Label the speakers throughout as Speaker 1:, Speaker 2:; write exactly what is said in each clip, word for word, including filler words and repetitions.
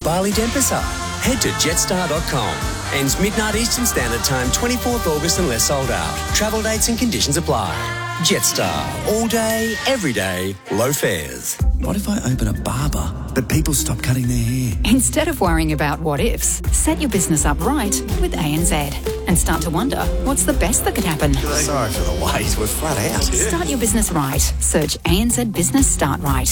Speaker 1: Bali Denpasar. Head to jetstar dot com. Ends midnight Eastern Standard Time, twenty-fourth August unless sold out. Travel dates and conditions apply. Jetstar. All day, every day, low fares.
Speaker 2: What if I open a barber, but people stop cutting their hair?
Speaker 3: Instead of worrying about what ifs, set your business up right with A N Z and start to wonder what's the best that could happen.
Speaker 2: Sorry for the wait, we're flat out.
Speaker 3: Start your business right. Search A N Z Business Start Right.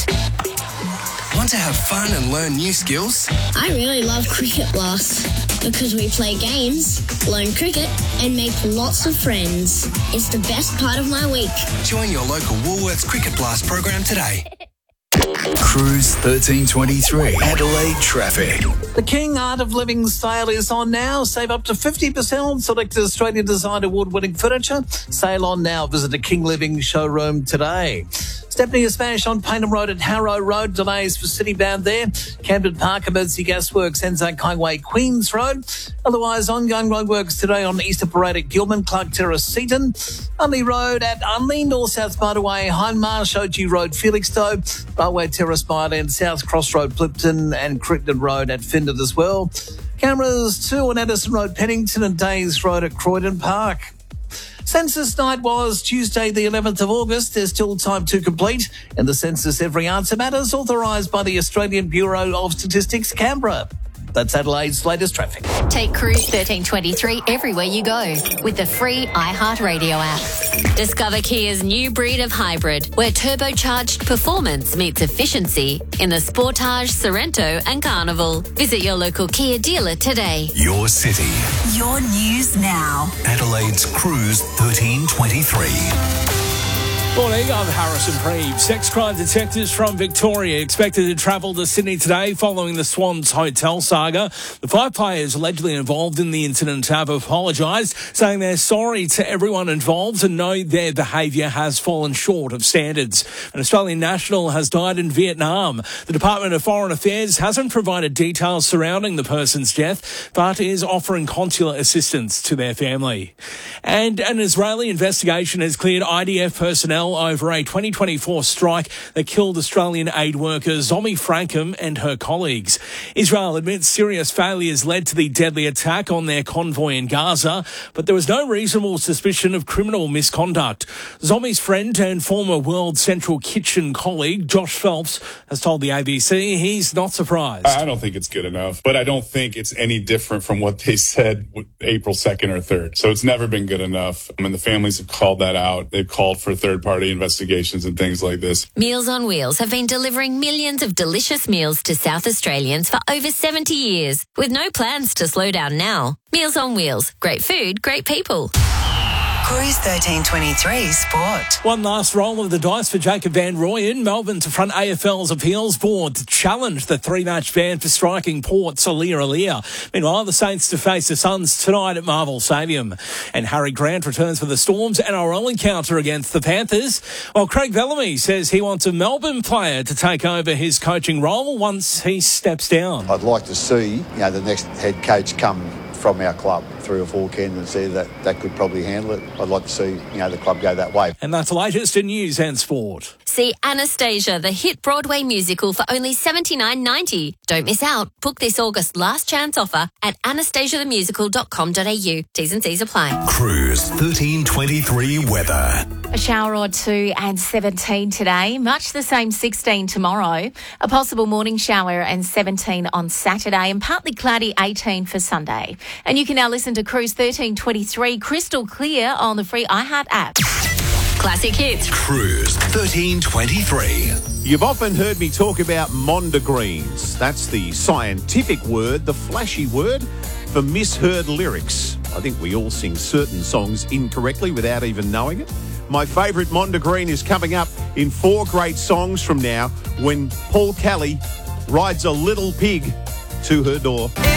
Speaker 2: Want to have fun and learn new skills?
Speaker 4: I really love Cricket Blast because we play games, learn cricket and make lots of friends. It's the best part of my week.
Speaker 2: Join your local Woolworths Cricket Blast program today. Cruise thirteen twenty-three, Adelaide traffic.
Speaker 5: The King Art of Living sale is on now. Save up to fifty percent on selected Australian Design Award-winning furniture. Sale on now. Visit a King Living showroom today. Stepney is smashed on Payneham Road at Harrow Road. Delays for Citybound there. Camden Park, Emergency Gasworks, Anzac Highway, Queens Road. Otherwise, ongoing roadworks today on Easter Parade at Gilman, Clark Terrace, Seaton. Unley Road at Unley, North South Motorway, Hindmarsh, O G Road, Felixstowe. Railway Terrace, Byland, South Cross Road, Clipton, and Crittenden Road at Findon as well. Cameras two on Addison Road, Pennington, and Days Road at Croydon Park. Census night was Tuesday the eleventh of August. There's still time to complete. In the census, every answer matters, authorised by the Australian Bureau of Statistics, Canberra. That's Adelaide's latest traffic.
Speaker 6: Take Cruise thirteen twenty-three everywhere you go with the free iHeartRadio app. Discover Kia's new breed of hybrid, where turbocharged performance meets efficiency in the Sportage, Sorrento and Carnival. Visit your local Kia dealer today.
Speaker 2: Your city.
Speaker 7: Your news now.
Speaker 2: Adelaide's Cruise thirteen twenty-three.
Speaker 8: Morning, I'm Harrison Preeve. Sex crime detectives from Victoria expected to travel to Sydney today following the Swans Hotel saga. The five players allegedly involved in the incident have apologised, saying they're sorry to everyone involved and know their behaviour has fallen short of standards. An Australian national has died in Vietnam. The Department of Foreign Affairs hasn't provided details surrounding the person's death, but is offering consular assistance to their family. And an Israeli investigation has cleared I D F personnel over a twenty twenty-four strike that killed Australian aid worker Zomi Frankham and her colleagues. Israel admits serious failures led to the deadly attack on their convoy in Gaza, but there was no reasonable suspicion of criminal misconduct. Zomi's friend and former World Central Kitchen colleague Josh Phelps has told the A B C he's not surprised.
Speaker 9: I don't think it's good enough, but I don't think it's any different from what they said April second or third. So it's never been good enough. I mean, the families have called that out. They've called for third-party investigations and things like this.
Speaker 6: Meals on Wheels have been delivering millions of delicious meals to South Australians for over seventy years, with no plans to slow down now. Meals on Wheels. Great food, great people.
Speaker 7: Cruise thirteen twenty-three Sport.
Speaker 8: One last roll of the dice for Jacob Van Rooyen. Melbourne to front A F L's appeals board to challenge the three-match ban for striking Port's Alia Alia. Meanwhile, the Saints to face the Suns tonight at Marvel Stadium. And Harry Grant returns for the Storm's N R L encounter against the Panthers, while Craig Bellamy says he wants a Melbourne player to take over his coaching role once he steps down.
Speaker 10: I'd like to see, you know, the next head coach come from our club, three or four candidates there that, that could probably handle it. I'd like to see, you know, the club go that way.
Speaker 8: And that's the latest in news and sport.
Speaker 6: See Anastasia, the hit Broadway musical, for only seventy-nine ninety. Don't miss out. Book this August last chance offer at anastasia the musical dot com dot a u. T's and C's apply.
Speaker 2: Cruise thirteen twenty-three weather.
Speaker 11: A shower or two and seventeen today. Much the same sixteen tomorrow. A possible morning shower and seventeen on Saturday, and partly cloudy eighteen for Sunday. And you can now listen to Cruise thirteen twenty-three crystal clear on the free iHeart app.
Speaker 6: Classic hits.
Speaker 2: Cruise thirteen twenty-three.
Speaker 12: You've often heard me talk about mondegreens. That's the scientific word, the flashy word for misheard lyrics. I think we all sing certain songs incorrectly without even knowing it. My favourite mondegreen is coming up in four great songs from now when Paul Kelly rides a little pig to her door.